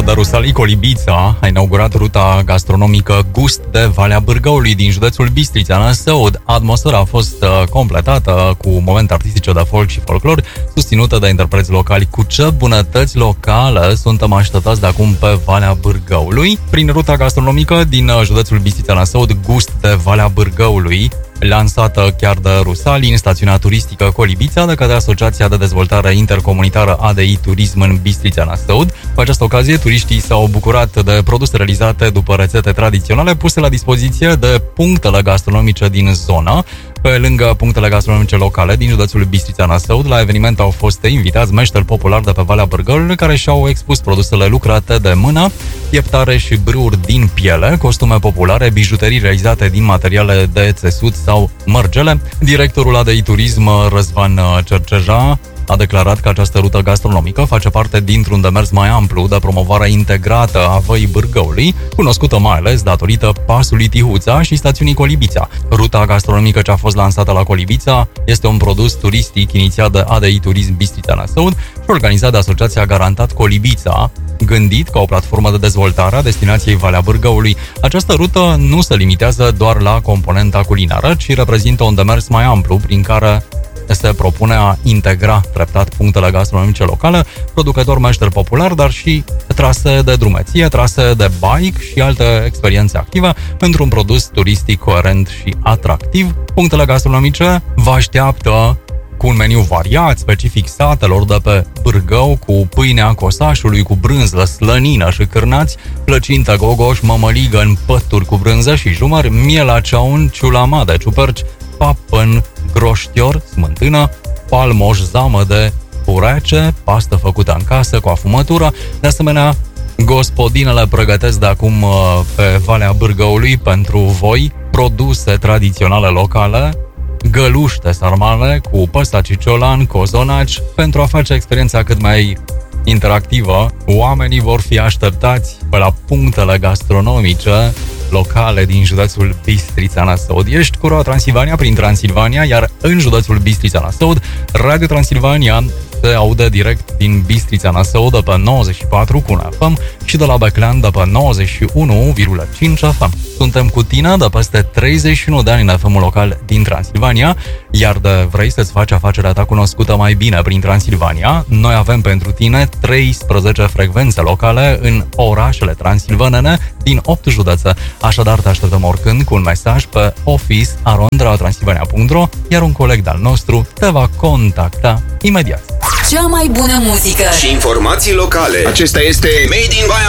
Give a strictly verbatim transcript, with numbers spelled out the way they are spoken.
susținută de Rusalii Colibița, a inaugurat ruta gastronomică Gust de Valea Bârgăului din județul Bistrița Năsăud. Atmosfera a fost completată cu momente artistice de folk și folclor, susținută de interpreți locali. Cu ce bunătăți locale suntem așteptați de acum pe Valea Bârgăului? Prin ruta gastronomică din județul Bistrița Năsăud, Gust de Valea Bârgăului, lansată chiar de Rusalii în stațiunea turistică Colibița de către Asociația de Dezvoltare Intercomunitară A D I Turism în Bistrița Năsăud. Cu această ocazie, turiștii s-au bucurat de produse realizate după rețete tradiționale puse la dispoziție de punctele gastronomice din zonă. Pe lângă punctele gastronomice locale din județul Bistrița Năsăud, la eveniment au fost invitați meșteri populari de pe Valea Bârgăului care și-au expus produsele lucrate de mână, pieptare și brâuri din piele, costume populare, bijuterii realizate din materiale de țesut sau mărgele. Directorul A D I Turism, Răzvan Cerceja, a declarat că această rută gastronomică face parte dintr-un demers mai amplu de promovare integrată a Văii Bârgăului, cunoscută mai ales datorită pasului Tihuța și stațiunii Colibița. Ruta gastronomică ce a fost lansată la Colibița este un produs turistic inițiat de A D I Turism Bistrița Năsăud și organizat de Asociația Garantat Colibița, gândit ca o platformă de dezvoltare a destinației Valea Bârgăului. Această rută nu se limitează doar la componenta culinară, ci reprezintă un demers mai amplu prin care se propune a integra treptat punctele gastronomice locale, producători meșteri populari, dar și trase de drumeție, trase de bike și alte experiențe active pentru un produs turistic coerent și atractiv. Punctele gastronomice vă așteaptă cu un meniu variat, specific satelor de pe Bârgău, cu pâinea cosașului, cu brânză, slănină și cârnați, plăcintă gogoș, mămăligă în pături cu brânză și jumări, miel la ceaun, ciulama de ciuperci, papăn, groștior, smântână, palmoș, zamă de purece, pastă făcută în casă cu afumătură. De asemenea, gospodinele pregătesc de acum pe Valea Bârgăului pentru voi produse tradiționale locale, găluște sarmale cu păstaci ciolan, cozonaci. Pentru a face experiența cât mai interactivă, oamenii vor fi așteptați pe la punctele gastronomice locale din județul Bistrița Năsăud. Ești cu Radio Transilvania prin Transilvania, iar în județul Bistrița Năsăud, Radio Transilvania se aude direct din Bistrița Năsăud de pe nouăzeci și patru cu un F M și de la Beclean de pe nouăzeci și unu virgulă cinci F M. Suntem cu tine de peste treizeci și unu de ani în F M-ul local din Transilvania, iar de vrei să-ți faci afacerea ta cunoscută mai bine prin Transilvania, noi avem pentru tine treisprezece frecvențe locale în orașele transilvanene din opt județe. Așadar, te așteptăm oricând cu un mesaj pe office arond radio transilvania punct ro, iar un coleg de-al nostru te va contacta imediat. Cea mai bună muzică și informații locale. Acesta este Made in Baia